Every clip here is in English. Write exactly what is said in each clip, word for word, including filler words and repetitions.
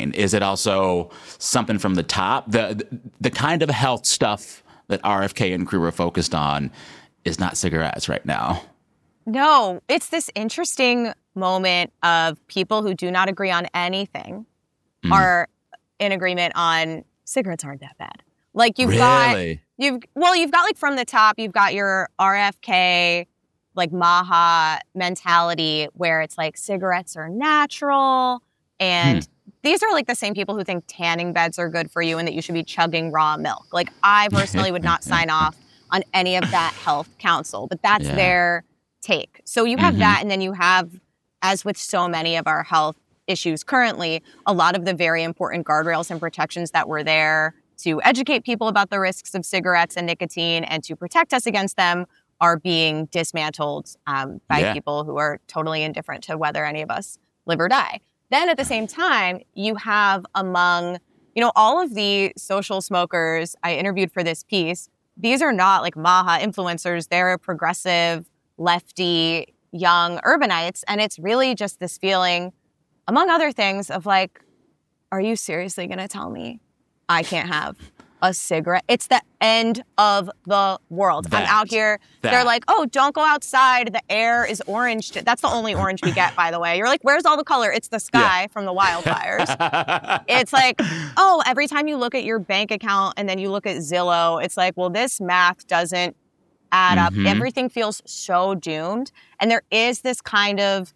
brain? Is it also something from the top? The, the the kind of health stuff that R F K and crew are focused on is not cigarettes right now. No, it's this interesting moment of people who do not agree on anything mm. are in agreement on cigarettes aren't that bad. Like you've really? got, you've well, you've got like from the top, you've got your R F K, like Maha mentality where it's like cigarettes are natural. And hmm. these are like the same people who think tanning beds are good for you and that you should be chugging raw milk. Like I personally would not sign off on any of that health counsel, but that's yeah. their take. So you have mm-hmm. that, and then you have, as with so many of our health issues currently, a lot of the very important guardrails and protections that were there to educate people about the risks of cigarettes and nicotine and to protect us against them are being dismantled um, by yeah. people who are totally indifferent to whether any of us live or die. Then at the same time, you have among, you know, all of the social smokers I interviewed for this piece, these are not like Maha influencers. They're progressive, lefty, young urbanites. And it's really just this feeling, among other things, of like, are you seriously going to tell me I can't have a cigarette? It's the end of the world. That, I'm out here. That. They're like, oh, don't go outside. The air is orange. That's the only orange we get, by the way. You're like, where's all the color? It's the sky yeah. from the wildfires. It's like, oh, every time you look at your bank account and then you look at Zillow, it's like, well, this math doesn't add mm-hmm. up. Everything feels so doomed. And there is this kind of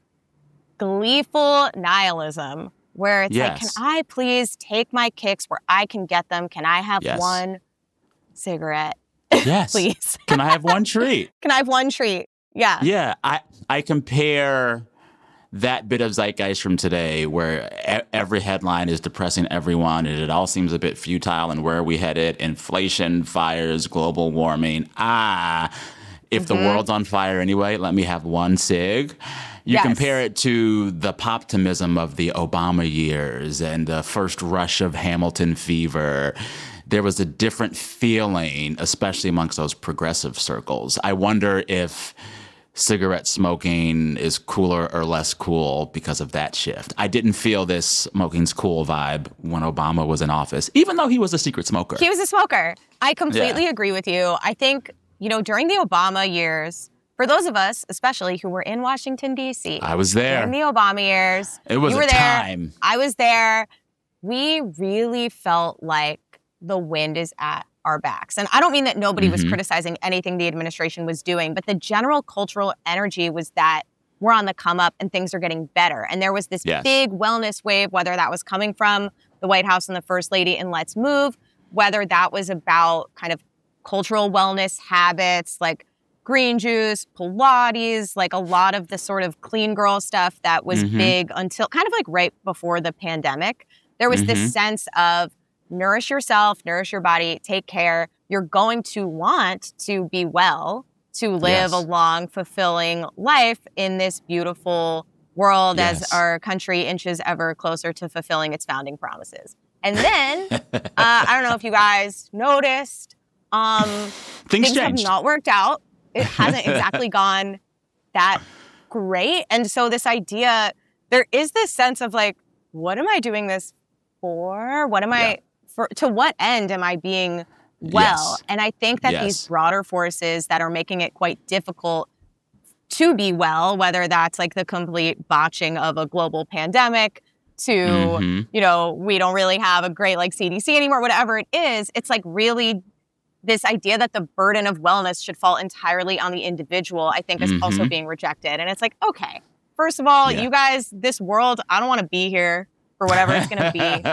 gleeful nihilism where it's yes. like, can I please take my kicks where I can get them? Can I have yes. one cigarette? Yes. Please. Can I have one treat? Can I have one treat? Yeah. Yeah. I, I compare that bit of zeitgeist from today where e- every headline is depressing everyone and it all seems a bit futile and where are we headed? Inflation, fires, global warming. Ah, if mm-hmm. the world's on fire anyway, let me have one cig. You yes. compare it to the poptimism of the Obama years and the first rush of Hamilton fever. There was a different feeling, especially amongst those progressive circles. I wonder if cigarette smoking is cooler or less cool because of that shift. I didn't feel this smoking's cool vibe when Obama was in office, even though he was a secret smoker. He was a smoker. I completely yeah. agree with you. I think, you know, during the Obama years, for those of us, especially, who were in Washington, D C. I was there. In the Obama years. It was you were a there, time. I was there. We really felt like the wind is at our backs. And I don't mean that nobody mm-hmm. was criticizing anything the administration was doing, but the general cultural energy was that we're on the come up and things are getting better. And there was this yes. big wellness wave, whether that was coming from the White House and the First Lady in Let's Move, whether that was about kind of cultural wellness habits, like green juice, Pilates, like a lot of the sort of clean girl stuff that was mm-hmm. big until kind of like right before the pandemic. There was mm-hmm. this sense of nourish yourself, nourish your body, take care. You're going to want to be well, to live yes. a long, fulfilling life in this beautiful world yes. as our country inches ever closer to fulfilling its founding promises. And then, uh, I don't know if you guys noticed, um, things, things have not worked out. It hasn't exactly gone that great. And so this idea, there is this sense of like, what am I doing this for? What am yeah. I, for? To what end am I being well? Yes. And I think that yes. these broader forces that are making it quite difficult to be well, whether that's like the complete botching of a global pandemic to, mm-hmm. you know, we don't really have a great like C D C anymore, whatever it is, it's like really this idea that the burden of wellness should fall entirely on the individual, I think is mm-hmm. also being rejected. And it's like, okay, first of all, yeah. you guys, this world, I don't want to be here for whatever it's going to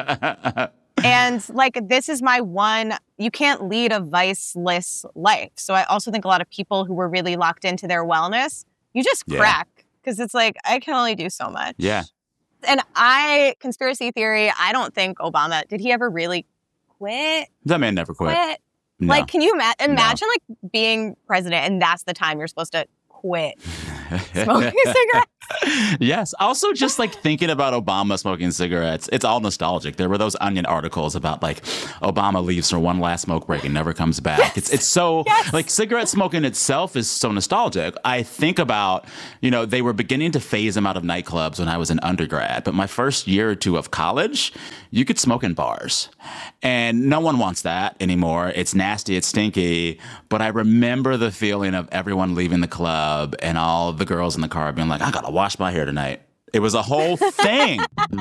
be. And like, this is my one, you can't lead a viceless life. So I also think a lot of people who were really locked into their wellness, you just yeah. crack because it's like, I can only do so much. Yeah. And I, conspiracy theory, I don't think Obama, did he ever really quit? That man never quit. quit? No. Like, can you ima- imagine no. like being president and that's the time you're supposed to quit smoking cigarettes? Yes. Also, just like thinking about Obama smoking cigarettes, it's all nostalgic. There were those Onion articles about like Obama leaves for one last smoke break and never comes back. Yes. It's it's so Yes. like cigarette smoking itself is so nostalgic. I think about, you know, they were beginning to phase them out of nightclubs when I was an undergrad, but my first year or two of college, you could smoke in bars. And no one wants that anymore. It's nasty, it's stinky. But I remember the feeling of everyone leaving the club and all the girls in the car being like, I gotta wash my hair tonight. It was a whole thing.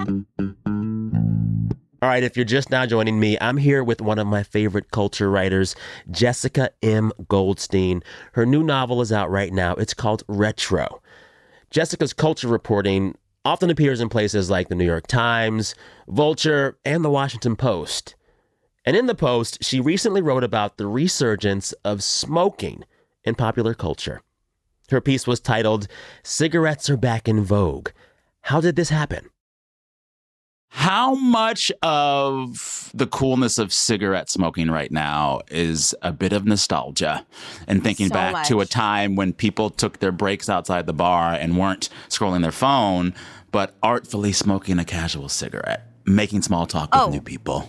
All right, if you're just now joining me, I'm here with one of my favorite culture writers, Jessica M. Goldstein. Her new novel is out right now. It's called Retro. Jessica's culture reporting often appears in places like the New York Times, Vulture, and the Washington Post. And in the Post, she recently wrote about the resurgence of smoking in popular culture. Her piece was titled, Cigarettes Are Back in Vogue. How did this happen? How much of the coolness of cigarette smoking right now is a bit of nostalgia and thinking So back much. to a time when people took their breaks outside the bar and weren't scrolling their phone, but artfully smoking a casual cigarette, making small talk with Oh. new people.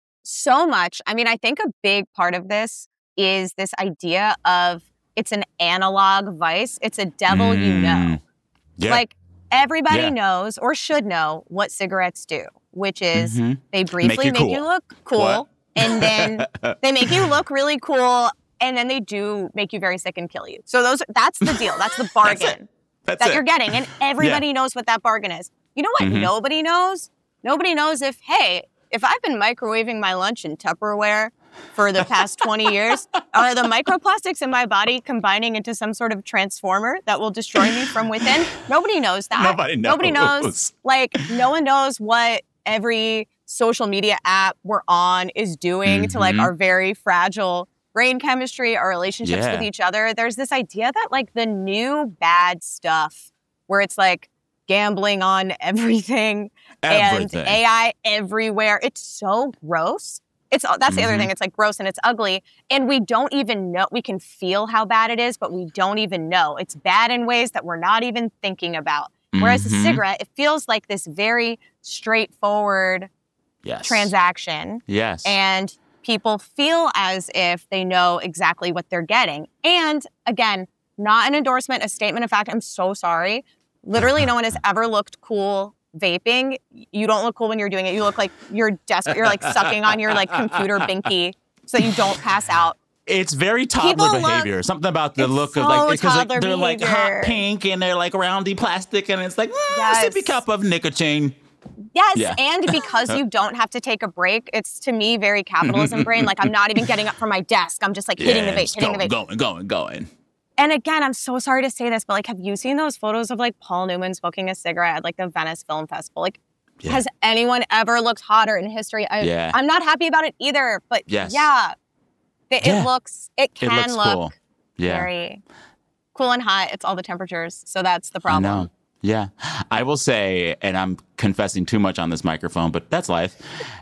So much. I mean, I think a big part of this is this idea of it's an analog vice. It's a devil you know. Mm. Yeah. Like everybody Yeah. knows or should know what cigarettes do, which is Mhm. they briefly you make you cool. look cool What? and then they make you look really cool and then they do make you very sick and kill you. So those that's the deal. That's the bargain That's that it. you're getting. And everybody knows what that bargain is. You know what Mhm. nobody knows? Nobody knows if, hey, if I've been microwaving my lunch in Tupperware for the past twenty years, are the microplastics in my body combining into some sort of transformer that will destroy me from within? Nobody knows that. Nobody Nobody knows. knows. Like, no one knows what every social media app we're on is doing to like Mhm. our very fragile brain chemistry, our relationships Yeah. with each other. There's this idea that like the new bad stuff where it's like gambling on everything, Everything. and A I everywhere. It's so gross. It's that's the other Mhm. thing. It's like gross and it's ugly, and we don't even know. We can feel how bad it is, but we don't even know. It's bad in ways that we're not even thinking about. Whereas a Mhm. cigarette, it feels like this very straightforward Yes. transaction, Yes. and people feel as if they know exactly what they're getting. And again, not an endorsement, a statement of fact. I'm so sorry. Literally, no one has ever looked cool vaping. You don't look cool when you're doing it. You look like you're desperate. You're like sucking on your like computer binky so you don't pass out. It's very toddler People look- behavior. Something about the It's look of so like because like, toddler they're like behavior. hot pink and they're like roundy plastic and it's like mm, Yes. sippy cup of nicotine. Yes, Yeah. and because you don't have to take a break, it's to me very capitalism brain. Like I'm not even getting up from my desk. I'm just like hitting the Yeah, vape, it's hitting going, the vape. going, going, going. And again, I'm so sorry to say this, but like, have you seen those photos of like Paul Newman smoking a cigarette at like the Venice Film Festival? Like, Yeah. has anyone ever looked hotter in history? I, Yeah. I'm not happy about it either, but Yes. yeah, it, Yeah. it looks, it It can looks look cool. Yeah. very cool and hot. It's all the temperatures, so that's the I problem. know. Yeah. I will say, and I'm confessing too much on this microphone, but that's life.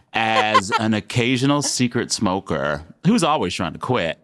As an occasional secret smoker who's always trying to quit,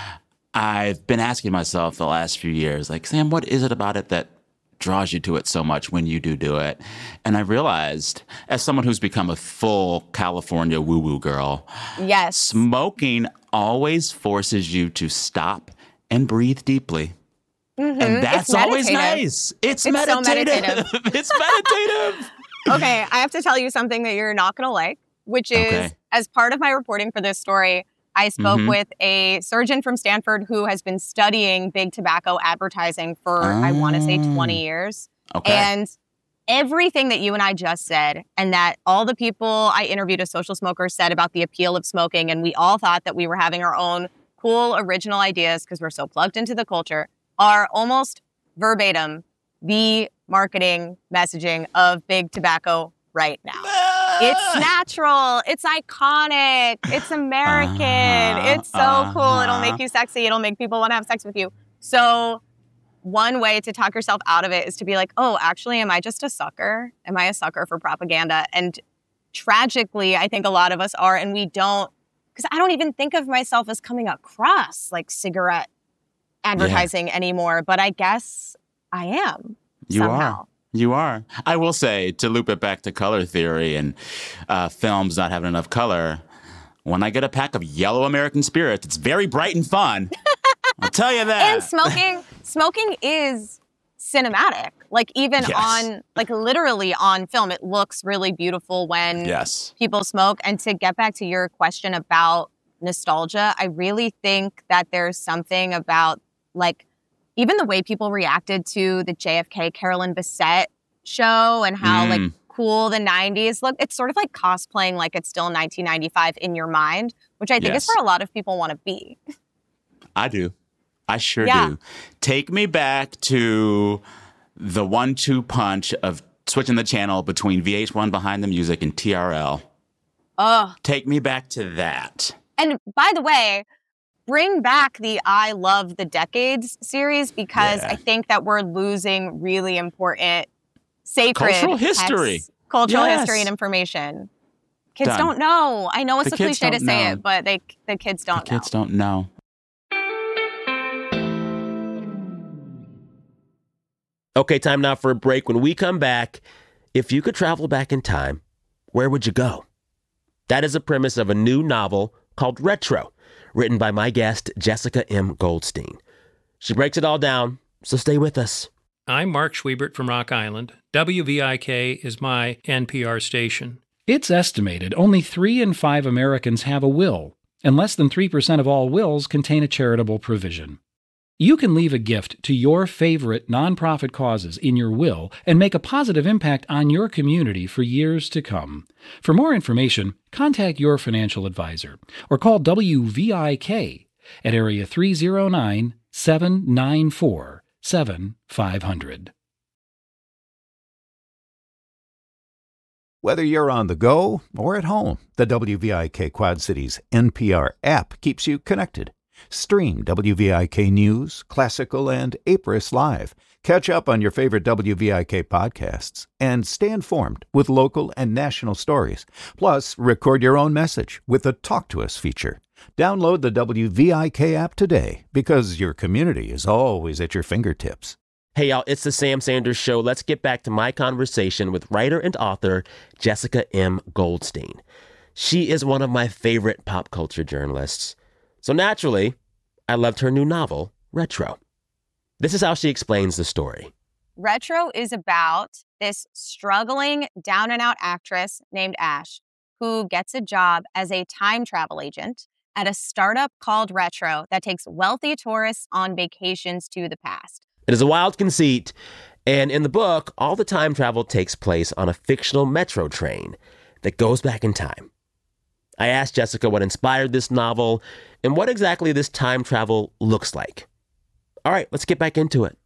I've been asking myself the last few years, like, Sam, what is it about it that draws you to it so much when you do do it? And I realized, as someone who's become a full California woo-woo girl, Yes. smoking always forces you to stop and breathe deeply. Mhm. And that's It's always meditative. nice. It's, It's so meditative. meditative. It's meditative. Okay, I have to tell you something that you're not going to like, which is Okay. as part of my reporting for this story, I spoke Mhm. with a surgeon from Stanford who has been studying big tobacco advertising for, I want to say, Ah. twenty years. Okay. And everything that you and I just said, and that all the people I interviewed as social smokers said about the appeal of smoking, and we all thought that we were having our own cool, original ideas because we're so plugged into the culture, are almost verbatim the marketing messaging of big tobacco right now. It's natural. It's iconic. It's American. Uh-huh, It's so cool. It'll uh-huh. make you sexy. It'll make people want to have sex with you. So one way to talk yourself out of it is to be like, oh, actually, am I just a sucker? Am I a sucker for propaganda? And tragically, I think a lot of us are, and we don't, because I don't even think of myself as coming across like cigarette advertising anymore, but I guess I am You somehow. are. You are. I will say, to loop it back to color theory and uh, films not having enough color, when I get a pack of yellow American Spirits, it's very bright and fun. I'll tell you that. And smoking, smoking is cinematic. Like even Yes. on, like literally on film, it looks really beautiful when Yes. people smoke. And to get back to your question about nostalgia, I really think that there's something about like even the way people reacted to the J F K Carolyn Bessette show and how Mm. like cool the nineties look. It's sort of like cosplaying like it's still nineteen ninety-five in your mind, which I think Yes. is where a lot of people want to be. I do. I sure Yeah. do. Take me back to the one two punch of switching the channel between V H one Behind the Music and T R L. Oh, Take me back to that. and by the way, bring back the I Love the Decades series because Yeah. I think that we're losing really important sacred Cultural history. texts, cultural Yes. history and information. Kids Done. don't know. I know it's The a kids cliche to don't say know. it, but they the kids don't The kids don't know. Okay, time now for a break. When we come back, if you could travel back in time, where would you go? That is the premise of a new novel called Retro, written by my guest, Jessica M. Goldstein. She breaks it all down, so stay with us. I'm Mark Schwiebert from Rock Island. W V I K is my N P R station. It's estimated only three in five Americans have a will, and less than three percent of all wills contain a charitable provision. You can leave a gift to your favorite nonprofit causes in your will and make a positive impact on your community for years to come. For more information, contact your financial advisor or call W V I K at area three oh nine, seven nine four, seven five hundred. Whether you're on the go or at home, the W V I K Quad Cities N P R app keeps you connected. Stream W V I K News, Classical, and Apris Live. Catch up on your favorite W V I K podcasts and stay informed with local and national stories. Plus, record your own message with the Talk to Us feature. Download the W V I K app today because your community is always at your fingertips. Hey, y'all, it's the Sam Sanders Show. Let's get back to my conversation with writer and author Jessica M. Goldstein. She is one of my favorite pop culture journalists. So naturally, I loved her new novel, Retro. This is how she explains the story. Retro is about this struggling down-and-out actress named Ash who gets a job as a time travel agent at a startup called Retro that takes wealthy tourists on vacations to the past. It is a wild conceit, and in the book, all the time travel takes place on a fictional metro train that goes back in time. I asked Jessica what inspired this novel and what exactly this time travel looks like. All right, let's get back into it.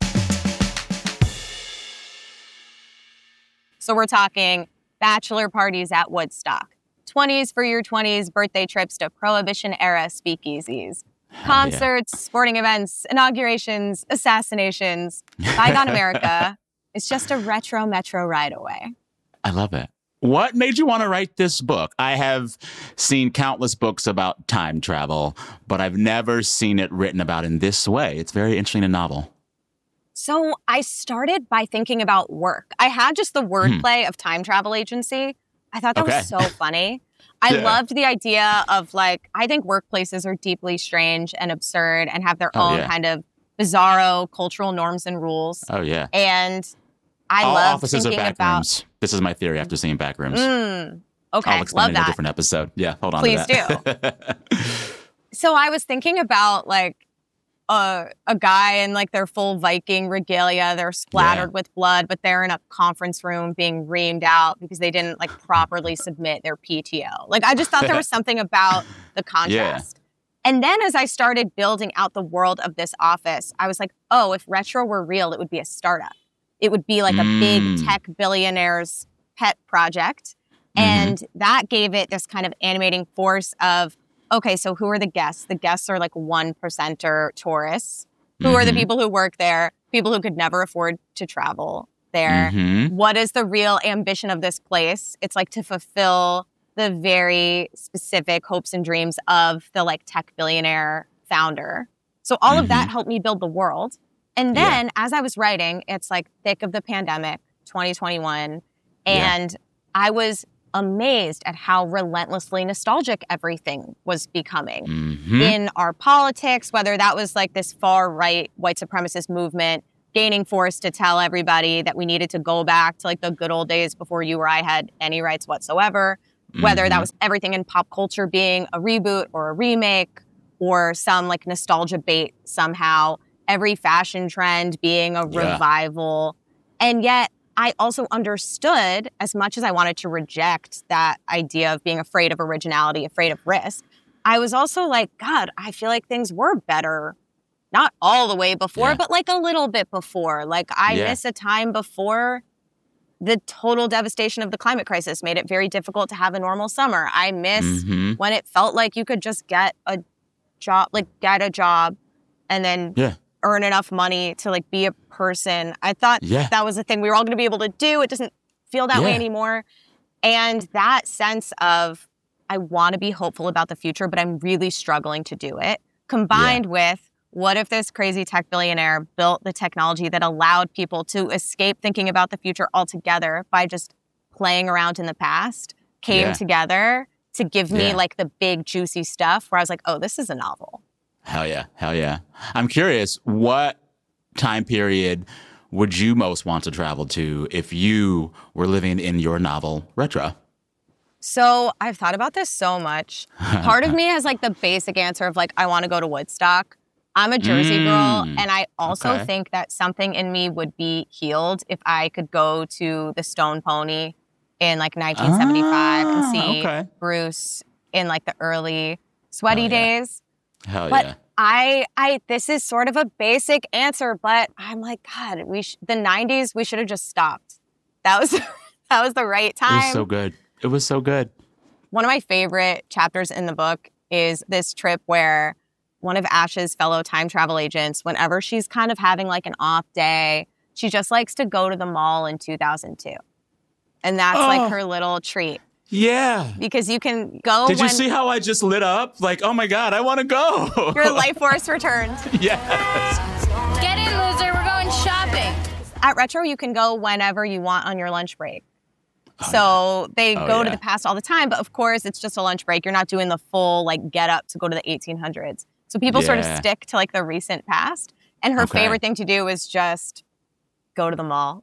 So we're talking bachelor parties at Woodstock, twenties for your twenties, birthday trips to Prohibition-era speakeasies, concerts, sporting events, inaugurations, assassinations. Bygone America is just a retro metro ride away. I love it. What made you want to write this book? I have seen countless books about time travel, but I've never seen it written about in this way. It's very interesting and novel. So I started by thinking about work. I had just the wordplay of time travel agency. I thought that Okay. was so funny. I Yeah. loved the idea of like, I think workplaces are deeply strange and absurd and have their Oh, own yeah. kind of bizarro cultural norms and rules. Oh, yeah. And I All love offices are thinking back about. rooms. This is my theory after seeing back rooms. Mm, okay, I'll explain love it in a that. different episode. Yeah, hold on Please to that. So I was thinking about like a a guy in like their full Viking regalia. They're splattered Yeah. with blood, but they're in a conference room being reamed out because they didn't like properly submit their P T O. Like I just thought there was something about the contrast. And then as I started building out the world of this office, I was like, oh, if Retro were real, it would be a startup. It would be like a Mm. big tech billionaire's pet project. And that gave it this kind of animating force of, okay, so who are the guests? The guests are like one percenter tourists. Who are the Mhm. people who work there? People who could never afford to travel there. Mhm. What is the real ambition of this place? It's like to fulfill the very specific hopes and dreams of the like tech billionaire founder. So all of that helped me build the world. And Yeah. then as I was writing, it's like thick of the pandemic. twenty twenty-one. And yeah. I was amazed at how relentlessly nostalgic everything was becoming mm-hmm. in our politics, whether that was like this far right white supremacist movement gaining force to tell everybody that we needed to go back to like the good old days before you or I had any rights whatsoever, mm-hmm. whether that was everything in pop culture being a reboot or a remake or some like nostalgia bait somehow, every fashion trend being a yeah. revival. And yet I also understood, as much as I wanted to reject that idea of being afraid of originality, afraid of risk, I was also like, God, I feel like things were better. Not all the way before, yeah. but like a little bit before. Like I yeah. miss a time before the total devastation of the climate crisis made it very difficult to have a normal summer. I miss mm-hmm. when it felt like you could just get a job, like get a job and then yeah. earn enough money to like be a person. I thought yeah. that was a thing we were all going to be able to do. It doesn't feel that yeah. way anymore. And that sense of I want to be hopeful about the future, but I'm really struggling to do it, combined yeah. with what if this crazy tech billionaire built the technology that allowed people to escape thinking about the future altogether by just playing around in the past, came yeah. together to give me yeah. like the big juicy stuff where I was like, oh, this is a novel. Hell yeah. Hell yeah. I'm curious, what time period would you most want to travel to if you were living in your novel, Retro? So I've thought about this so much. Part of me has like the basic answer of like, I want to go to Woodstock. I'm a Jersey mm, girl, and I also okay. think that something in me would be healed if I could go to the Stone Pony in like nineteen seventy-five ah, and see okay. Bruce in like the early sweaty Hell yeah. days. Hell but yeah. I, I, this is sort of a basic answer, but I'm like, God, we sh- the nineties, we should have just stopped. That was that was the right time. It was so good. It was so good. One of my favorite chapters in the book is this trip where one of Ash's fellow time travel agents, whenever she's kind of having like an off day, she just likes to go to the mall in two thousand two. And that's oh, like her little treat. Yeah. Because you can go Did when you see how I just lit up? Like, oh my God, I want to go. your life force returned. Yes. Get in, loser. We're going shopping. At Retro, you can go whenever you want on your lunch break. Oh, so yeah. they oh, go yeah. to the past all the time. But of course, it's just a lunch break. You're not doing the full like get up to go to the eighteen hundreds. So people yeah. sort of stick to like the recent past. And her okay. favorite thing to do is just go to the mall.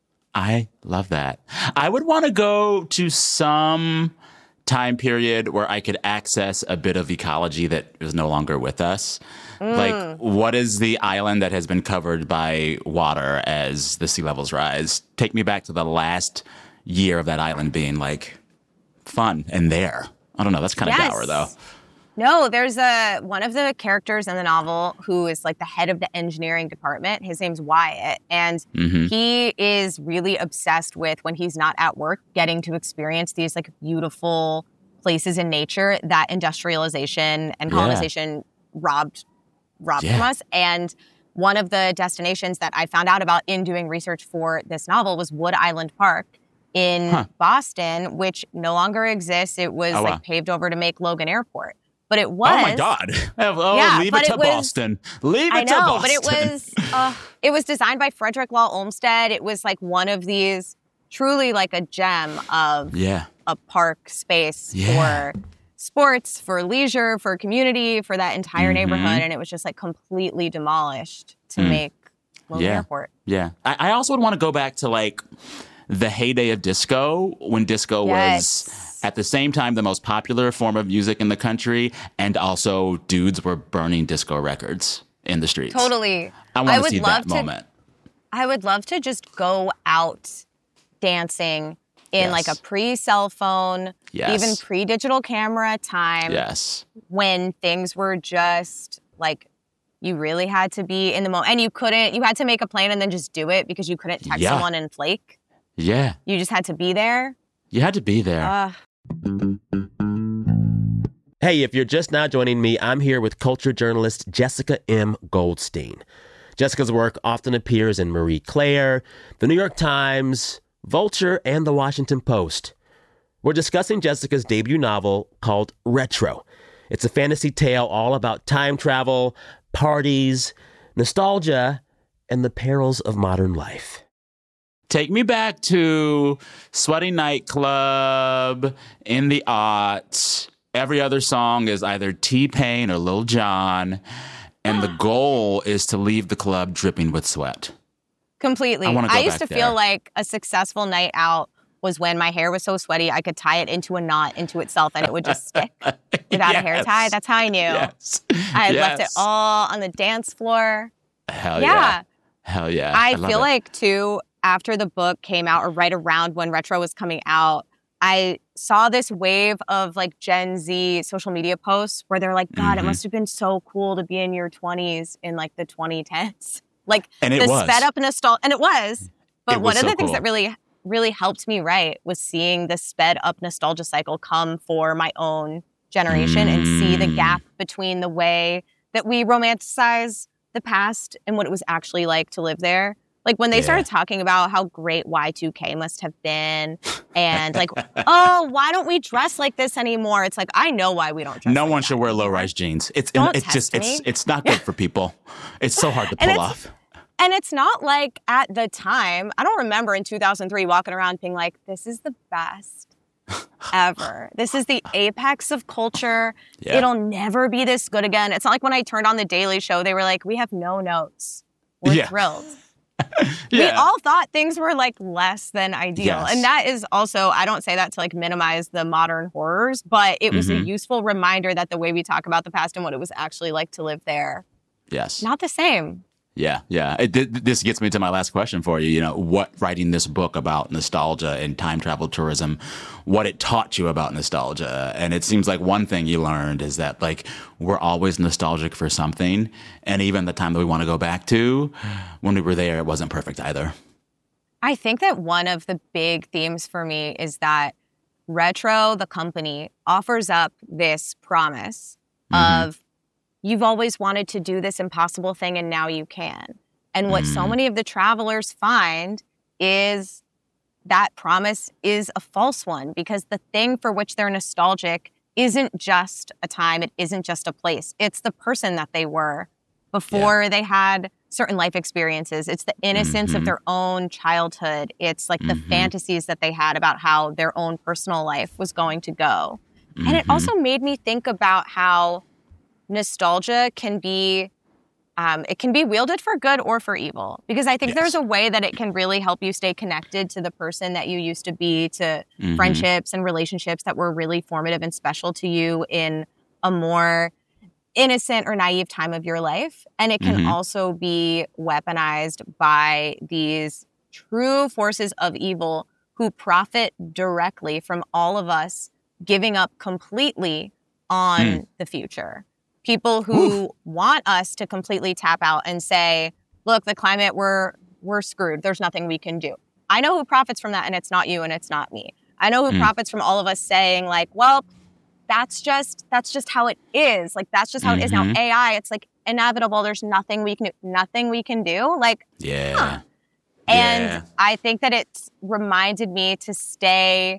I love that. I would want to go to some time period where I could access a bit of ecology that is no longer with us. Mm. Like, what is the island that has been covered by water as the sea levels rise? Take me back to the last year of that island being like fun and there. I don't know. That's kind of yes. dour, though. No, there's a one of the characters in the novel who is like the head of the engineering department. His name's Wyatt. And mm-hmm. he is really obsessed with, when he's not at work, getting to experience these like beautiful places in nature that industrialization and colonization yeah. robbed robbed yeah. from us. And one of the destinations that I found out about in doing research for this novel was Wood Island Park in huh. Boston, which no longer exists. It was oh, like wow. paved over to make Logan Airport. But it was. Oh my God! Oh, yeah, leave but it to it was, Boston. Leave it I know, to Boston. but it was. Uh, it was designed by Frederick Law Olmsted. It was like one of these, truly like a gem of yeah. a park space yeah. for sports, for leisure, for community, for that entire mm-hmm. neighborhood, and it was just like completely demolished to mm. make Logan yeah. Airport. Yeah, I, I also would want to go back to like the heyday of disco, when disco yes. was at the same time the most popular form of music in the country, and also dudes were burning disco records in the streets. Totally. I want I to would see love that to, moment. I would love to just go out dancing in yes. like a pre-cell phone, yes. even pre-digital camera time. Yes. When things were just like, you really had to be in the moment. And you couldn't, you had to make a plan and then just do it because you couldn't text yeah. someone and flake. Yeah. You just had to be there. You had to be there. Uh, Hey, if you're just now joining me, I'm here with culture journalist Jessica M. Goldstein. Jessica's work often appears in Marie Claire, The New York Times, Vulture, and The Washington Post. We're discussing Jessica's debut novel called Retro. It's a fantasy tale all about time travel, parties, nostalgia, and the perils of modern life. Take me back to sweaty nightclub in the aughts. Every other song is either T-Pain or Lil Jon. And the goal is to leave the club dripping with sweat. Completely. I, wanna go I used back to there. feel like a successful night out was when my hair was so sweaty I could tie it into a knot into itself and it would just stick without Yes. a hair tie. That's how I knew. Yes. I had left it Yes. all on the dance floor. Hell Yeah. yeah. Hell yeah. I, love feel it. like, too, after the book came out or right around when Retro was coming out, I saw this wave of like Gen Z social media posts where they're like, God, Mhm. it must have been so cool to be in your twenties in like the twenty tens. Like And it the was. sped up nostalgia. And it was. But It was one of so the things cool. that really, really helped me write was seeing the sped up nostalgia cycle come for my own generation and see the Mm. gap between the way that we romanticize the past and what it was actually like to live there. Like when they Yeah. started talking about how great Y two K must have been and like, oh, why don't we dress like this anymore? It's like, I know why we don't dress No like one that should wear anymore. low-rise jeans. It's Don't it's just test it's me. it's not good for people. It's so hard to And pull it's- off. And it's not like at the time, I don't remember in two thousand three walking around being like, this is the best ever. This is the apex of culture. Yeah. It'll never be this good again. It's not like when I turned on The Daily Show, they were like, we have no notes. We're Yeah. thrilled. Yeah. We all thought things were like less than ideal. Yes. And that is also, I don't say that to like minimize the modern horrors, but it was a Mhm. useful reminder that the way we talk about the past and what it was actually like to live there, Yes. not the same. Yeah, yeah. It, th- this gets me to my last question for you. You know, what writing this book about nostalgia and time travel tourism, what it taught you about nostalgia. And it seems like one thing you learned is that, like, we're always nostalgic for something. And even the time that we want to go back to, when we were there, it wasn't perfect either. I think that one of the big themes for me is that Retro, the company, offers up this promise Mhm. of you've always wanted to do this impossible thing and now you can. And what so Mm. many of the travelers find is that promise is a false one because the thing for which they're nostalgic isn't just a time, it isn't just a place. It's the person that they were before they had certain life experiences. It's the innocence Mhm. of their own childhood. It's like the Mhm. fantasies that they had about how their own personal life was going to go. And it Mhm. also made me think about how nostalgia can be um, it can be wielded for good or for evil, because I think Yes. there's a way that it can really help you stay connected to the person that you used to be, to Mhm. friendships and relationships that were really formative and special to you in a more innocent or naive time of your life. And it can Mhm. also be weaponized by these true forces of evil who profit directly from all of us giving up completely on Mm. the future. People who want us to completely tap out and say, look, the climate, we're we're screwed. There's nothing we can do. I know who profits from that, and it's not you and it's not me. I know who Mm. profits from all of us saying like, well, that's just that's just how it is. Like that's just how it is now. Mhm. A I, it's like inevitable. There's nothing we can do. Nothing we can do. Like, Yeah. Huh. and Yeah. I think that it's reminded me to stay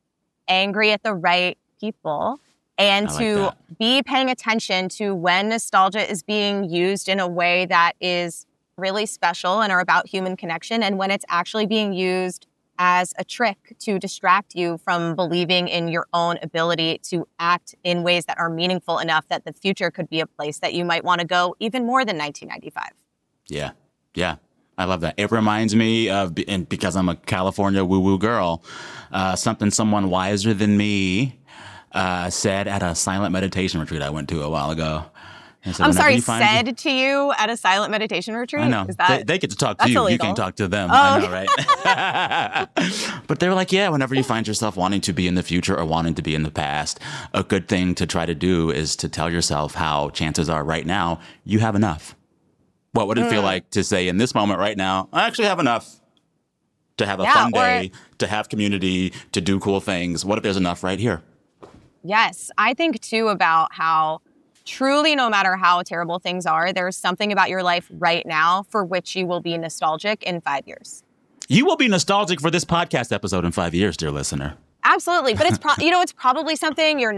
angry at the right people and I like to that. be paying attention to when nostalgia is being used in a way that is really special and are about human connection, and when it's actually being used as a trick to distract you from believing in your own ability to act in ways that are meaningful enough that the future could be a place that you might want to go even more than nineteen ninety-five. Yeah. Yeah. I love that. It reminds me of, and because I'm a California woo-woo girl, uh, something someone wiser than me uh, said at a silent meditation retreat I went to a while ago. And said, I'm "Whenever sorry, you find said you-" to you at a silent meditation retreat? I know. Is that, they, they get to talk to that's you. You illegal. can talk to them. Oh, I know, right? But they were like, yeah, whenever you find yourself wanting to be in the future or wanting to be in the past, a good thing to try to do is to tell yourself how chances are right now you have enough. What would it Mm. feel like to say in this moment right now, I actually have enough to have a Yeah, fun or- day, to have community, to do cool things? What if there's enough right here? Yes, I think too about how truly, no matter how terrible things are, there's something about your life right now for which you will be nostalgic in five years. You will be nostalgic for this podcast episode in five years, dear listener. Absolutely, but it's pro- you know it's probably something you're not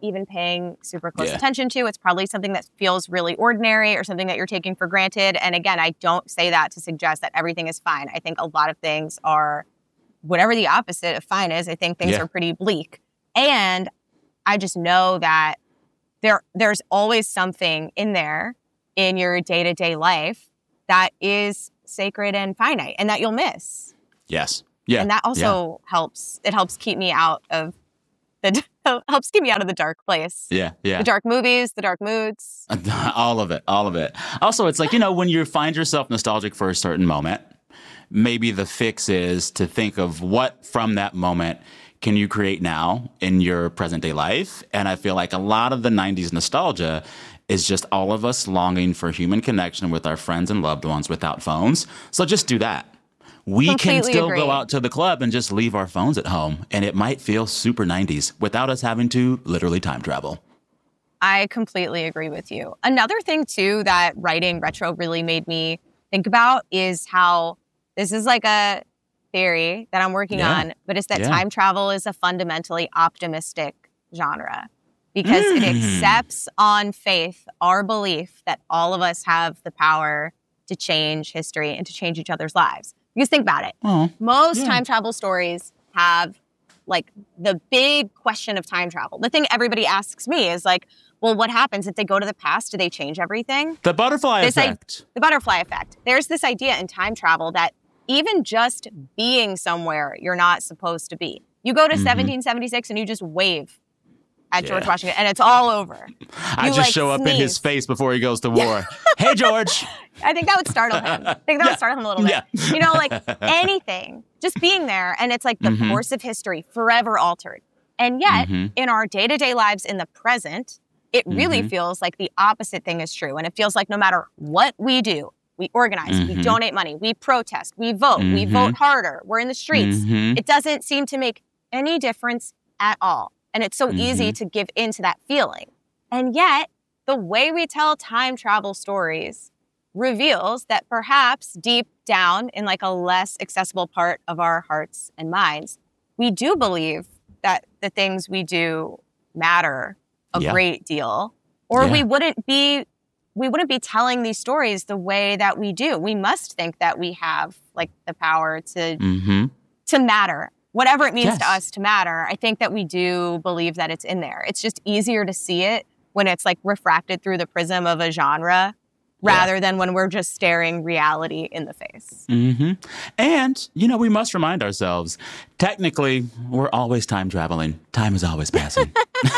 even paying super close Yeah. attention to. It's probably something that feels really ordinary or something that you're taking for granted. And again, I don't say that to suggest that everything is fine. I think a lot of things are whatever the opposite of fine is. I think things Yeah. are pretty bleak. And I just know that there there's always something in there in your day-to-day life that is sacred and finite and that you'll miss. Yes. Yeah. And that also helps. It helps keep me out of the helps keep me out of the dark place. Yeah. Yeah. The dark movies, the dark moods. All of it. All of it. Also, it's like, you know, when you find yourself nostalgic for a certain moment, maybe the fix is to think of what from that moment can you create now in your present day life. And I feel like a lot of the nineties nostalgia is just all of us longing for human connection with our friends and loved ones without phones. So just do that. We can Completely still agree. go out to the club and just leave our phones at home. And it might feel super nineties without us having to literally time travel. I completely agree with you. Another thing, too, that writing retro really made me think about is how this is like a theory that I'm working Yeah. on, but it's that Yeah. time travel is a fundamentally optimistic genre because it Mm. accepts on faith our belief that all of us have the power to change history and to change each other's lives. Because think about it. Oh, Most Yeah. time travel stories have like the big question of time travel. The thing everybody asks me is like, well, what happens if they go to the past? Do they change everything? the butterfly This I- effect. The butterfly effect. There's this idea in time travel that even just being somewhere you're not supposed to be. You go to Mhm. seventeen seventy-six and you just wave at George Yeah. Washington and it's all over. I You, just like, show up in his sneeze. face before he goes to war. Hey, George. I think that would startle him. I think that Yeah. would startle him a little bit. Yeah. You know, like anything, just being there. And it's like the Mhm. course of history forever altered. And yet, Mhm. in our day-to-day lives in the present, it really Mhm. feels like the opposite thing is true. And it feels like no matter what we do, we organize, we Mhm. donate money, we protest, we vote, we Mhm. vote harder, we're in the streets. Mhm. It doesn't seem to make any difference at all. And it's so easy Mhm. to give into that feeling. And yet, the way we tell time travel stories reveals that perhaps deep down in like a less accessible part of our hearts and minds, we do believe that the things we do matter a Yeah. great deal, or Yeah. we wouldn't be we wouldn't be telling these stories the way that we do. We must think that we have like the power to Mhm. to matter, whatever it means Yes. to us to matter. I think that we do believe that it's in there. It's just easier to see it when it's like refracted through the prism of a genre rather than when we're just staring reality in the face. hmm And, you know, we must remind ourselves, technically, we're always time traveling. Time is always passing.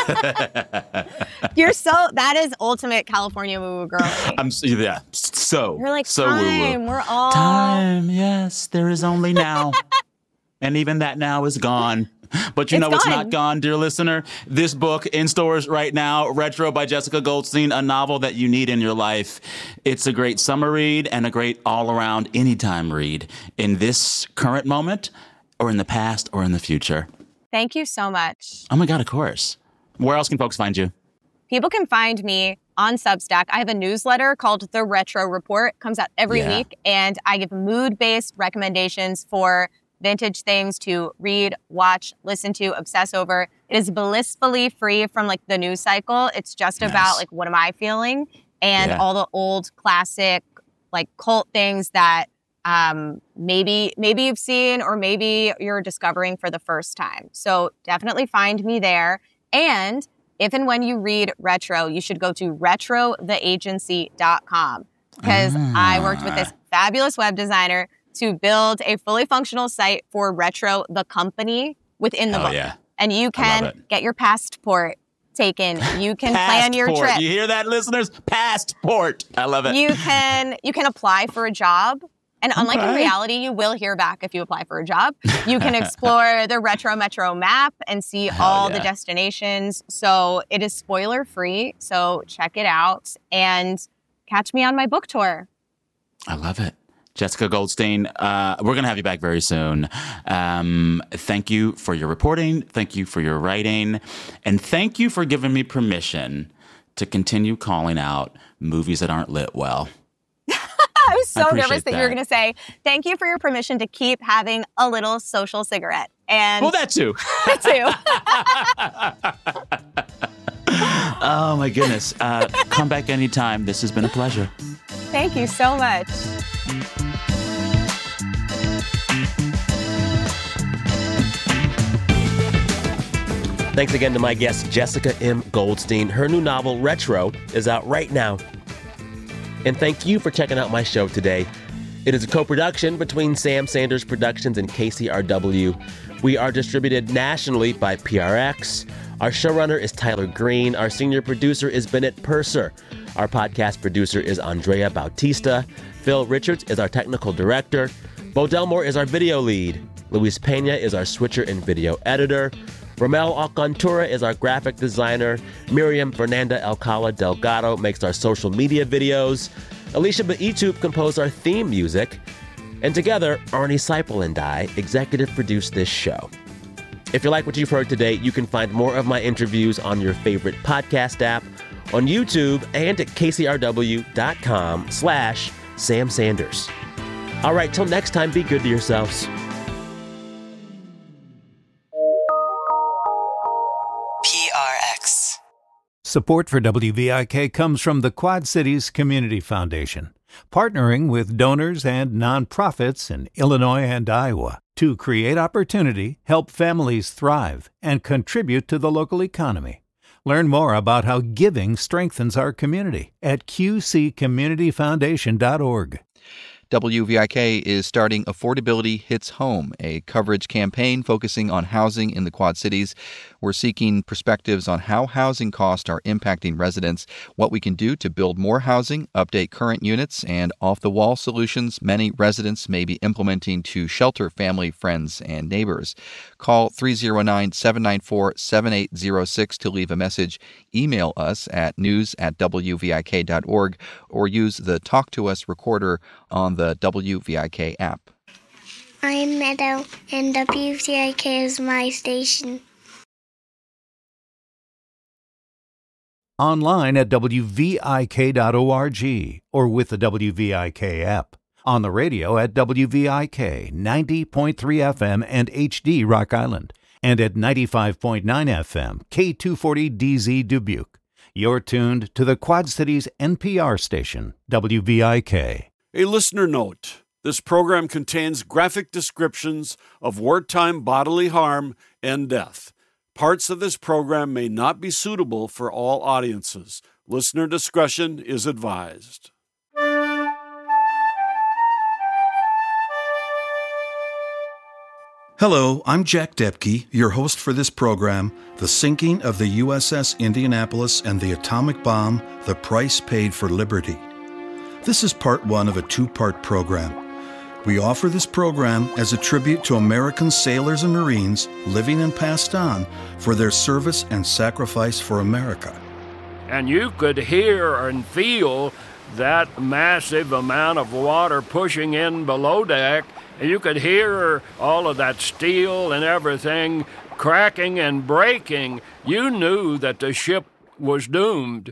You're so, that is ultimate California woo-woo girly. I'm s- yeah, so You're like, so time, woo-woo. we're all. Time, yes, there is only now. And even that now is gone. But you It's know what's gone. not gone, dear listener? This book in stores right now, Retro by Jessica Goldstein, a novel that you need in your life. It's a great summer read and a great all-around anytime read in this current moment or in the past or in the future. Thank you so much. Oh my God, of course. Where else can folks find you? People can find me on Substack. I have a newsletter called The Retro Report. It comes out every Yeah. week, and I give mood-based recommendations for vintage things to read, watch, listen to, obsess over. It is blissfully free from like the news cycle. It's just Nice. about like what am I feeling and Yeah. all the old classic like cult things that um, maybe maybe you've seen or maybe you're discovering for the first time. So definitely find me there. And if and when you read Retro, you should go to retro the agency dot com because I worked with this fabulous web designer to build a fully functional site for Retro, the company, within the Hell book. yeah. And you I love can it. get your passport taken. You can plan your Passport. trip. You hear that, listeners? Passport. I love it. You can you can apply for a job. And unlike in Okay. reality, you will hear back if you apply for a job. You can explore the Retro Metro map and see Hell all yeah. the destinations. So it is spoiler free. So check it out and catch me on my book tour. I love it. Jessica Goldstein, uh, we're going to have you back very soon. Um, thank you for your reporting. Thank you for your writing. And thank you for giving me permission to continue calling out movies that aren't lit well. I was so appreciate nervous that, you were that. going to say, thank you for your permission to keep having a little social cigarette. And Well, that too. too. my goodness. Uh, come back anytime. This has been a pleasure. Thank you so much. Thanks again to my guest, Jessica M. Goldstein. Her new novel, Retro, is out right now. And thank you for checking out my show today. It is a co-production between Sam Sanders Productions and K C R W. We are distributed nationally by P R X. Our showrunner is Tyler Green. Our senior producer is Bennett Purser. Our podcast producer is Andrea Bautista. Phil Richards is our technical director. Bo Delmore is our video lead. Luis Pena is our switcher and video editor. Ramel Alcantura is our graphic designer. Miriam Fernanda Alcala Delgado makes our social media videos. Alicia Baitup composed our theme music. And together, Arnie Seipel and I executive produced this show. If you like what you've heard today, you can find more of my interviews on your favorite podcast app, on YouTube, and at kcrw.com slash Sam Sanders. All right, till next time, be good to yourselves. Support for W V I K comes from the Quad Cities Community Foundation, partnering with donors and nonprofits in Illinois and Iowa to create opportunity, help families thrive, and contribute to the local economy. Learn more about how giving strengthens our community at q c community foundation dot org. W V I K is starting Affordability Hits Home, a coverage campaign focusing on housing in the Quad Cities. We're seeking perspectives on how housing costs are impacting residents, what we can do to build more housing, update current units, and off-the-wall solutions many residents may be implementing to shelter family, friends, and neighbors. Call three oh nine, seven nine four, seven eight oh six to leave a message. Email us at news at w v i k dot org or use the Talk to Us recorder on the W V I K app. I'm Meadow, and W V I K is my station. Online at w v i k dot org or with the W V I K app. On the radio at W V I K ninety point three F M and H D Rock Island, and at ninety-five point nine F M K two forty D Z Dubuque. You're tuned to the Quad Cities N P R station, W V I K. A listener note. This program contains graphic descriptions of wartime bodily harm and death. Parts of this program may not be suitable for all audiences. Listener discretion is advised. Hello, I'm Jack Depke, your host for this program, The Sinking of the U S S Indianapolis and the Atomic Bomb, The Price Paid for Liberty. This is part one of a two-part program. We offer this program as a tribute to American sailors and Marines, living and passed on, for their service and sacrifice for America. And you could hear and feel that massive amount of water pushing in below deck. You could hear all of that steel and everything cracking and breaking. You knew that the ship was doomed.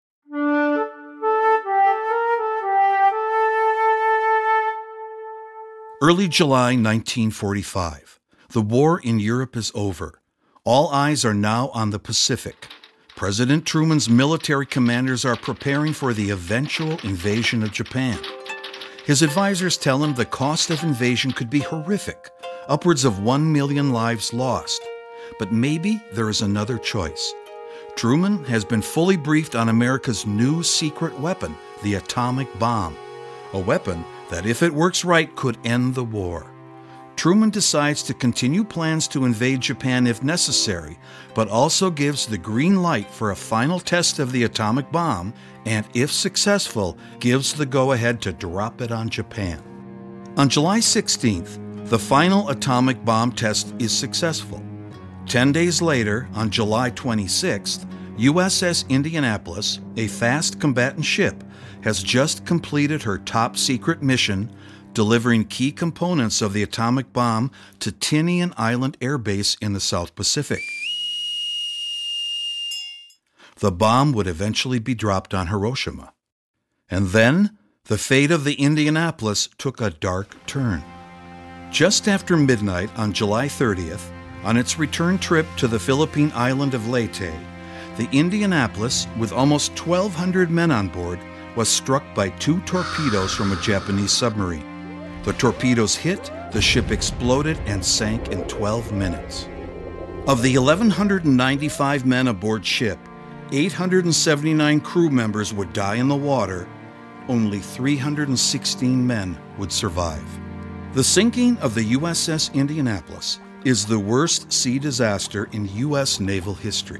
Early July nineteen forty-five. The war in Europe is over. All eyes are now on the Pacific. President Truman's military commanders are preparing for the eventual invasion of Japan. His advisors tell him the cost of invasion could be horrific, upwards of one million lives lost. But maybe there is another choice. Truman has been fully briefed on America's new secret weapon, the atomic bomb. A weapon that, if it works right, could end the war. Truman decides to continue plans to invade Japan if necessary, but also gives the green light for a final test of the atomic bomb, and if successful, gives the go-ahead to drop it on Japan. On July sixteenth, the final atomic bomb test is successful. Ten days later, on July twenty-sixth, U S S Indianapolis, a fast combatant ship, has just completed her top-secret mission, delivering key components of the atomic bomb to Tinian Island Air Base in the South Pacific. The bomb would eventually be dropped on Hiroshima. And then, the fate of the Indianapolis took a dark turn. Just after midnight on July thirtieth, on its return trip to the Philippine island of Leyte, the Indianapolis, with almost twelve hundred men on board, was struck by two torpedoes from a Japanese submarine. The torpedoes hit, the ship exploded, and sank in twelve minutes. Of the one thousand one hundred ninety-five men aboard ship, eight hundred seventy-nine crew members would die in the water. Only three hundred sixteen men would survive. The sinking of the U S S Indianapolis is the worst sea disaster in U S naval history.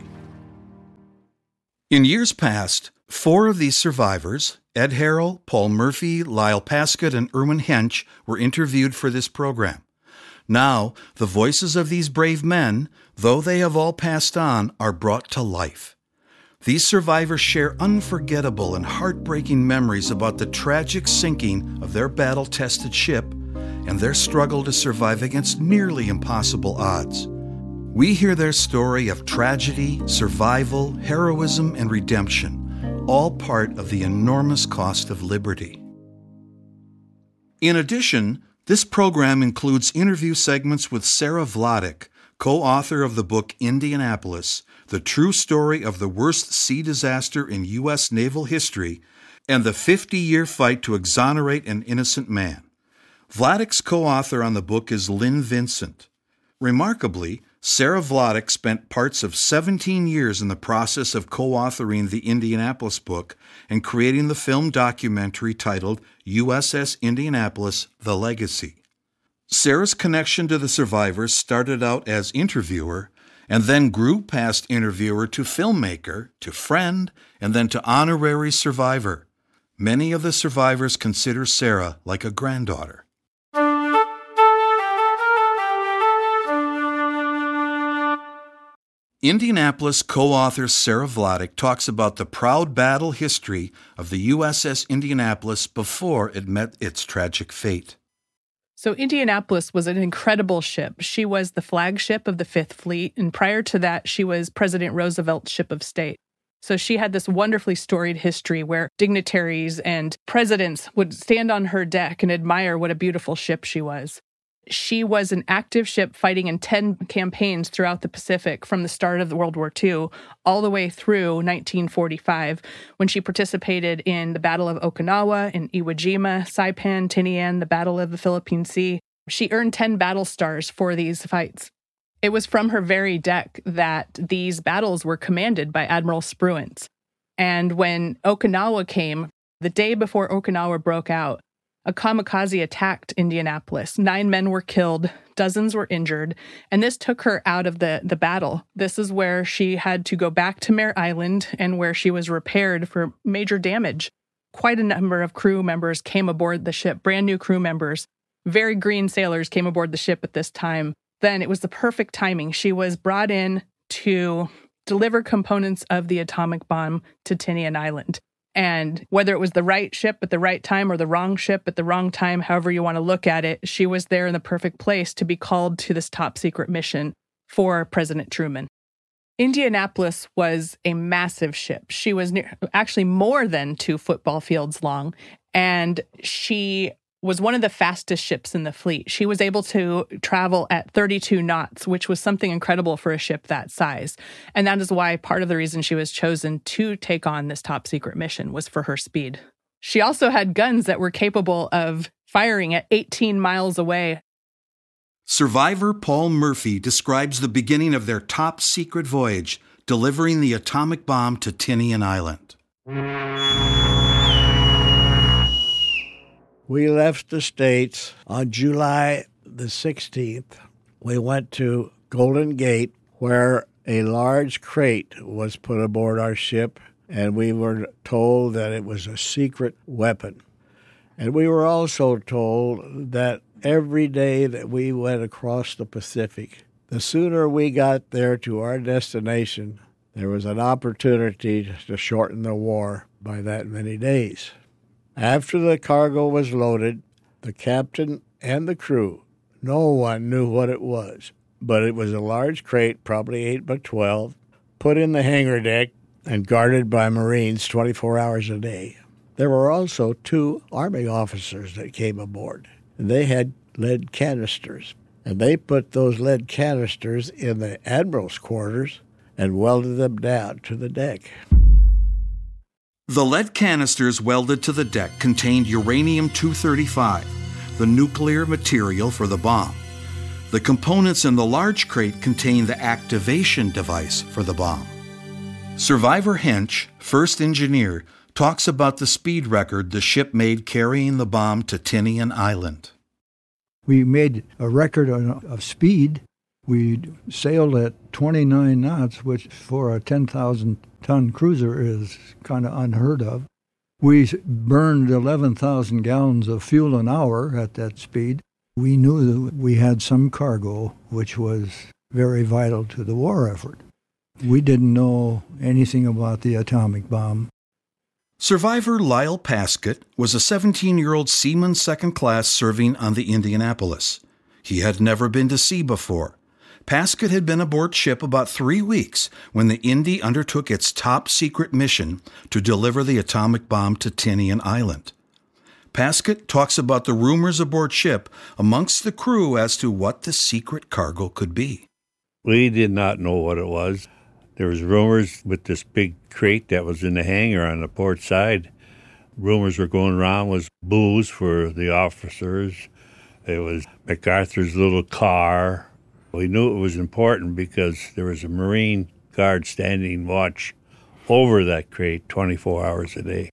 In years past, four of these survivors, Ed Harrell, Paul Murphy, Lyle Paskett, and Erwin Hench, were interviewed for this program. Now, the voices of these brave men, though they have all passed on, are brought to life. These survivors share unforgettable and heartbreaking memories about the tragic sinking of their battle-tested ship and their struggle to survive against nearly impossible odds. We hear their story of tragedy, survival, heroism, and redemption, all part of the enormous cost of liberty. In addition, this program includes interview segments with Sarah Vladeck, co-author of the book Indianapolis, The True Story of the Worst Sea Disaster in U S Naval History, and the fifty-year fight to exonerate an innocent man. Vladeck's co-author on the book is Lynn Vincent. Remarkably, Sarah Vladeck spent parts of seventeen years in the process of co-authoring the Indianapolis book and creating the film documentary titled U S S Indianapolis: The Legacy. Sarah's connection to the survivors started out as interviewer and then grew past interviewer to filmmaker, to friend, and then to honorary survivor. Many of the survivors consider Sarah like a granddaughter. Indianapolis co-author Sarah Vladeck talks about the proud battle history of the U S S Indianapolis before it met its tragic fate. So Indianapolis was an incredible ship. She was the flagship of the Fifth Fleet, and prior to that, she was President Roosevelt's ship of state. So she had this wonderfully storied history where dignitaries and presidents would stand on her deck and admire what a beautiful ship she was. She was an active ship fighting in ten campaigns throughout the Pacific from the start of World War Two all the way through nineteen forty-five, when she participated in the Battle of Okinawa, in Iwo Jima, Saipan, Tinian, the Battle of the Philippine Sea. She earned ten battle stars for these fights. It was from her very deck that these battles were commanded by Admiral Spruance. And when Okinawa came, the day before Okinawa broke out, a kamikaze attacked Indianapolis. Nine men were killed, dozens were injured, and this took her out of the, the battle. This is where she had to go back to Mare Island and where she was repaired for major damage. Quite a number of crew members came aboard the ship, brand new crew members. Very green sailors came aboard the ship at this time. Then it was the perfect timing. She was brought in to deliver components of the atomic bomb to Tinian Island. And whether it was the right ship at the right time or the wrong ship at the wrong time, however you want to look at it, she was there in the perfect place to be called to this top secret mission for President Truman. Indianapolis was a massive ship. She was near, actually more than two football fields long, and she was one of the fastest ships in the fleet. She was able to travel at thirty-two knots, which was something incredible for a ship that size. And that is why part of the reason she was chosen to take on this top secret mission was for her speed. She also had guns that were capable of firing at eighteen miles away. Survivor Paul Murphy describes the beginning of their top secret voyage, delivering the atomic bomb to Tinian Island. We left the States on July the sixteenth. We went to Golden Gate, where a large crate was put aboard our ship, and we were told that it was a secret weapon. And we were also told that every day that we went across the Pacific, the sooner we got there to our destination, there was an opportunity to shorten the war by that many days. After the cargo was loaded, the captain and the crew, no one knew what it was, but it was a large crate, probably eight by twelve, put in the hangar deck and guarded by Marines twenty-four hours a day. There were also two Army officers that came aboard, and they had lead canisters, and they put those lead canisters in the admiral's quarters, and welded them down to the deck. The lead canisters welded to the deck contained uranium two thirty-five, the nuclear material for the bomb. The components in the large crate contain the activation device for the bomb. Survivor Hench, first engineer, talks about the speed record the ship made carrying the bomb to Tinian Island. We made a record of speed. We sailed at twenty-nine knots, which for a ten thousand ton cruiser is kind of unheard of. We burned eleven thousand gallons of fuel an hour at that speed. We knew that we had some cargo, which was very vital to the war effort. We didn't know anything about the atomic bomb. Survivor Lyle Paskett was a seventeen-year-old seaman second class serving on the Indianapolis. He had never been to sea before. Paskett had been aboard ship about three weeks when the Indy undertook its top-secret mission to deliver the atomic bomb to Tinian Island. Paskett talks about the rumors aboard ship amongst the crew as to what the secret cargo could be. We did not know what it was. There was rumors with this big crate that was in the hangar on the port side. Rumors were going around was booze for the officers. It was MacArthur's little car. We knew it was important because there was a Marine guard standing watch over that crate twenty-four hours a day.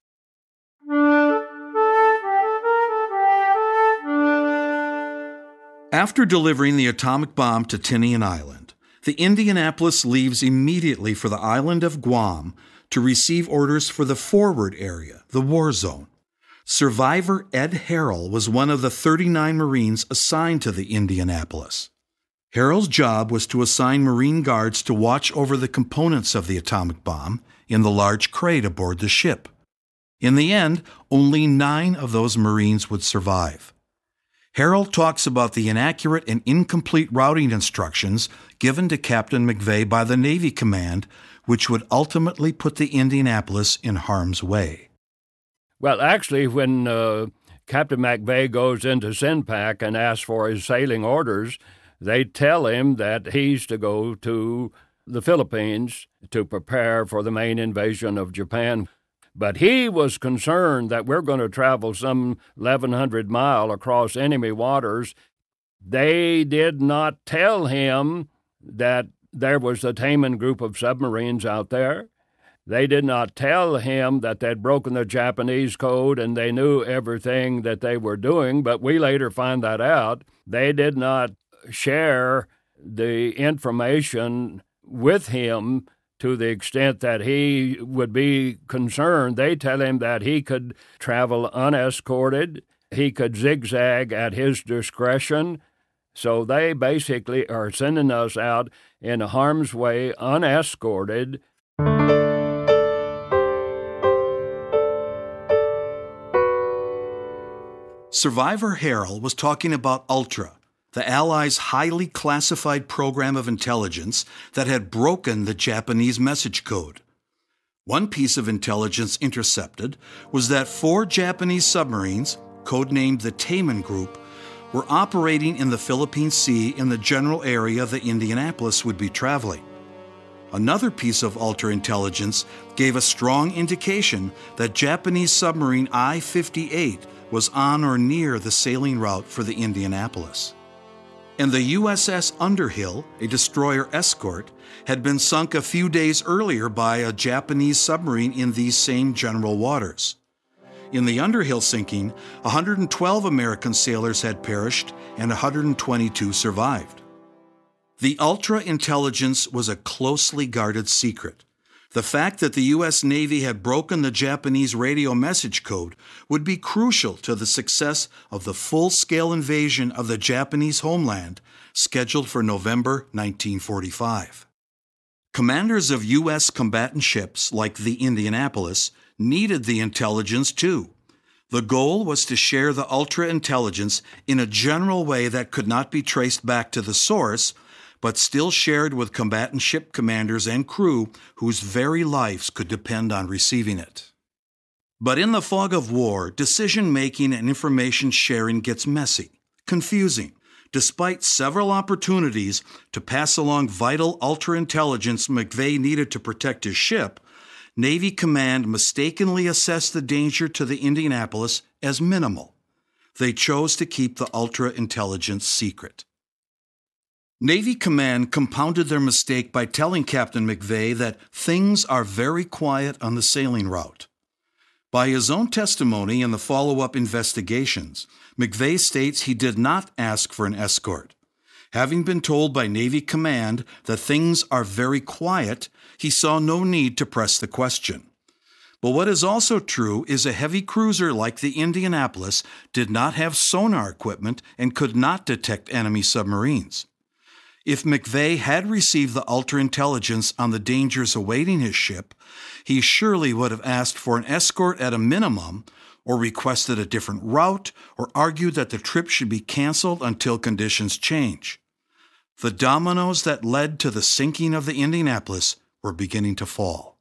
After delivering the atomic bomb to Tinian Island, the Indianapolis leaves immediately for the island of Guam to receive orders for the forward area, the war zone. Survivor Ed Harrell was one of the thirty-nine Marines assigned to the Indianapolis. Harrell's job was to assign Marine guards to watch over the components of the atomic bomb in the large crate aboard the ship. In the end, only nine of those Marines would survive. Harrell talks about the inaccurate and incomplete routing instructions given to Captain McVeigh by the Navy Command, which would ultimately put the Indianapolis in harm's way. Well, actually, when uh, Captain McVeigh goes into SINPAC and asks for his sailing orders, they tell him that he's to go to the Philippines to prepare for the main invasion of Japan. But he was concerned that we're going to travel some eleven hundred miles across enemy waters. They did not tell him that there was a Taman group of submarines out there. They did not tell him that they'd broken the Japanese code and they knew everything that they were doing, but we later find that out. They did not share the information with him to the extent that he would be concerned. They tell him that he could travel unescorted, he could zigzag at his discretion. So they basically are sending us out in harm's way, unescorted. Survivor Harrell was talking about Ultra, the Allies' highly classified program of intelligence that had broken the Japanese message code. One piece of intelligence intercepted was that four Japanese submarines, codenamed the Taman Group, were operating in the Philippine Sea in the general area the Indianapolis would be traveling. Another piece of Ultra intelligence gave a strong indication that Japanese submarine I fifty-eight was on or near the sailing route for the Indianapolis. And the U S S Underhill, a destroyer escort, had been sunk a few days earlier by a Japanese submarine in these same general waters. In the Underhill sinking, one hundred twelve American sailors had perished and one hundred twenty-two survived. The Ultra intelligence was a closely guarded secret. The fact that the U S Navy had broken the Japanese radio message code would be crucial to the success of the full-scale invasion of the Japanese homeland scheduled for November nineteen forty-five. Commanders of U S combatant ships like the Indianapolis needed the intelligence too. The goal was to share the Ultra intelligence in a general way that could not be traced back to the source, but still shared with combatant ship commanders and crew whose very lives could depend on receiving it. But in the fog of war, decision-making and information sharing gets messy, confusing, Despite several opportunities to pass along vital ultra-intelligence McVeigh needed to protect his ship, Navy Command mistakenly assessed the danger to the Indianapolis as minimal. They chose to keep the ultra-intelligence secret. Navy Command compounded their mistake by telling Captain McVeigh that things are very quiet on the sailing route. By his own testimony in the follow-up investigations, McVeigh states he did not ask for an escort. Having been told by Navy Command that things are very quiet, he saw no need to press the question. But what is also true is a heavy cruiser like the Indianapolis did not have sonar equipment and could not detect enemy submarines. If McVeigh had received the ultra-intelligence on the dangers awaiting his ship, he surely would have asked for an escort at a minimum, or requested a different route, or argued that the trip should be canceled until conditions change. The dominoes that led to the sinking of the Indianapolis were beginning to fall.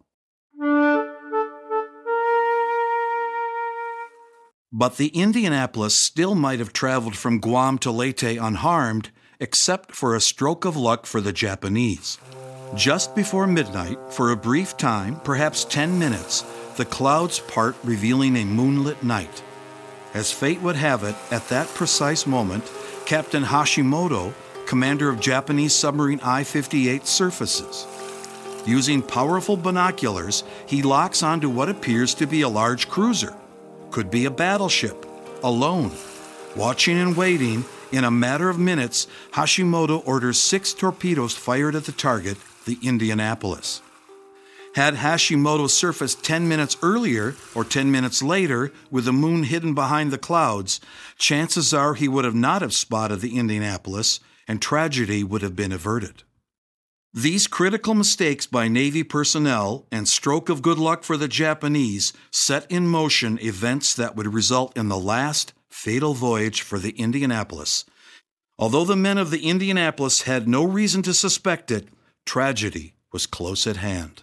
But the Indianapolis still might have traveled from Guam to Leyte unharmed, except for a stroke of luck for the Japanese. Just before midnight, for a brief time, perhaps ten minutes, the clouds part, revealing a moonlit night. As fate would have it, at that precise moment, Captain Hashimoto, commander of Japanese submarine I fifty-eight, surfaces. Using powerful binoculars, he locks onto what appears to be a large cruiser. Could be a battleship, alone. Watching and waiting, in a matter of minutes, Hashimoto orders six torpedoes fired at the target, the Indianapolis. Had Hashimoto surfaced ten minutes earlier or ten minutes later with the moon hidden behind the clouds, chances are he would have not have spotted the Indianapolis and tragedy would have been averted. These critical mistakes by Navy personnel and stroke of good luck for the Japanese set in motion events that would result in the last fatal voyage for the Indianapolis. Although the men of the Indianapolis had no reason to suspect it, tragedy was close at hand.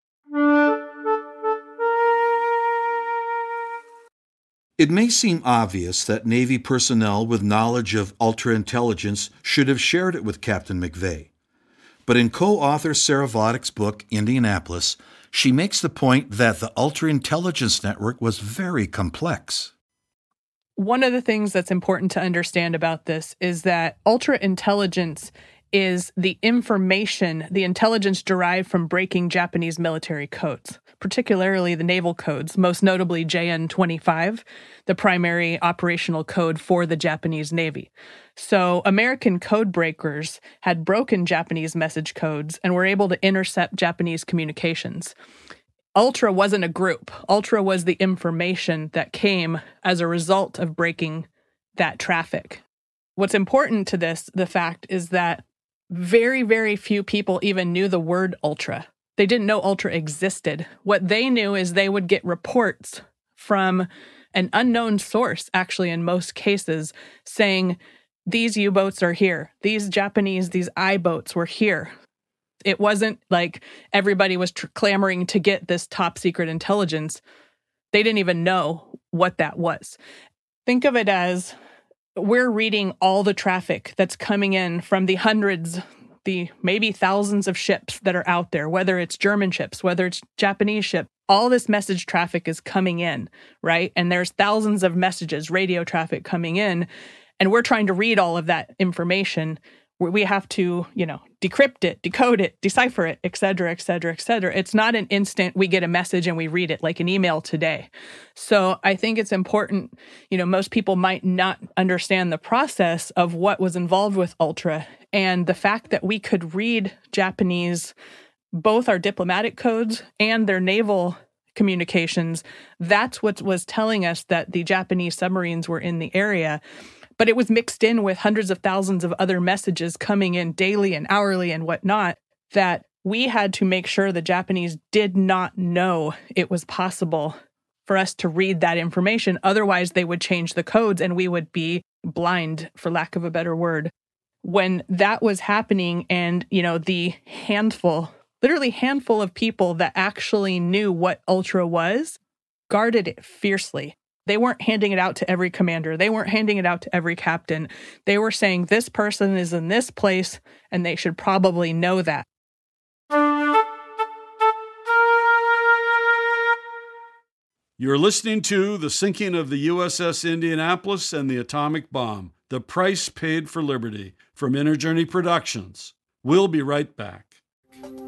It may seem obvious that Navy personnel with knowledge of ultra-intelligence should have shared it with Captain McVeigh. But in co-author Sarah Vladek's book, Indianapolis, she makes the point that the ultra-intelligence network was very complex. One of the things that's important to understand about this is that ultra-intelligence is the information, the intelligence derived from breaking Japanese military codes, particularly the naval codes, most notably J N twenty-five, the primary operational code for the Japanese Navy. So American code breakers had broken Japanese message codes and were able to intercept Japanese communications. Ultra wasn't a group. Ultra was the information that came as a result of breaking that traffic. What's important to this, the fact, is that very, very few people even knew the word ultra. They didn't know ultra existed. What they knew is they would get reports from an unknown source, actually in most cases, saying, these U-boats are here. These Japanese, these I-boats were here. It wasn't like everybody was tr- clamoring to get this top secret intelligence. They didn't even know what that was. Think of it as we're reading all the traffic that's coming in from the hundreds, the maybe thousands of ships that are out there, whether it's German ships, whether it's Japanese ships. All this message traffic is coming in, right? And there's thousands of messages, radio traffic coming in, and we're trying to read all of that information. We have to, you know, decrypt it, decode it, decipher it, et cetera, et cetera, et cetera. It's not an instant we get a message and we read it like an email today. So I think it's important, you know, most people might not understand the process of what was involved with Ultra, and the fact that we could read Japanese, both our diplomatic codes and their naval communications. That's what was telling us that the Japanese submarines were in the area. But it was mixed in with hundreds of thousands of other messages coming in daily and hourly and whatnot, that we had to make sure the Japanese did not know it was possible for us to read that information. Otherwise, they would change the codes and we would be blind, for lack of a better word. When that was happening, and, you know, the handful, literally handful of people that actually knew what Ultra was, guarded it fiercely. They weren't handing it out to every commander. They weren't handing it out to every captain. They were saying this person is in this place and they should probably know that. You're listening to The Sinking of the U S S Indianapolis and the Atomic Bomb, The Price Paid for Liberty, from Inner Journey Productions. We'll be right back.